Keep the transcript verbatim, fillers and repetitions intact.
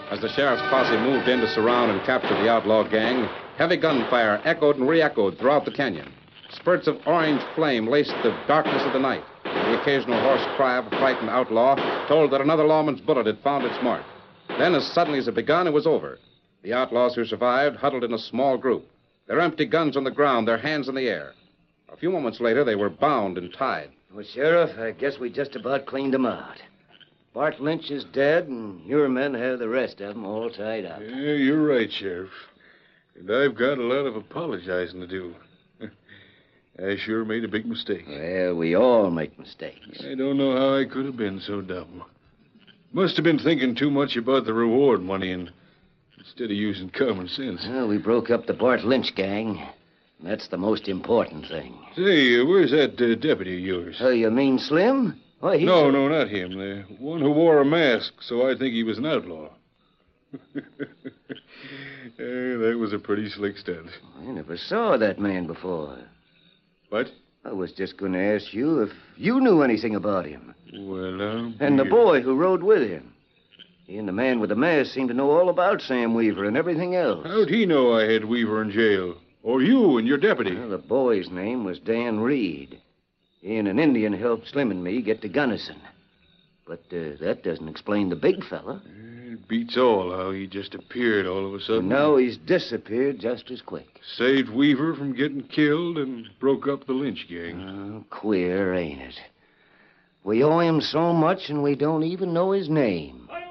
As the sheriff's posse moved in to surround and capture the outlaw gang, heavy gunfire echoed and re-echoed throughout the canyon. Spurts of orange flame laced the darkness of the night. The occasional hoarse cry of a frightened outlaw told that another lawman's bullet had found its mark. Then, as suddenly as it begun, it was over. The outlaws who survived huddled in a small group, their empty guns on the ground, their hands in the air. A few moments later, they were bound and tied. Well, Sheriff, I guess we just about cleaned them out. Bart Lynch is dead, and your men have the rest of them all tied up. Yeah, you're right, Sheriff. And I've got a lot of apologizing to do. I sure made a big mistake. Well, we all make mistakes. I don't know how I could have been so dumb. Must have been thinking too much about the reward money and instead of using common sense. Well, we broke up the Bart Lynch gang. That's the most important thing. Say, uh, where's that uh, deputy of yours? Oh, you mean Slim? Why, he's No, a... no, not him. The one who wore a mask, so I think he was an outlaw. uh, that was a pretty slick stunt. I never saw that man before. What? I was just going to ask you if you knew anything about him. Well, um... And the boy who rode with him. He and the man with the mask seemed to know all about Sam Weaver and everything else. How'd he know I had Weaver in jail? Or you and your deputy? Well, the boy's name was Dan Reed. He and an Indian helped Slim and me get to Gunnison. But uh, that doesn't explain the big fella. It beats all how he just appeared all of a sudden. And now he's disappeared just as quick. Saved Weaver from getting killed and broke up the Lynch gang. Oh, queer, ain't it? We owe him so much and we don't even know his name. Hi-yo!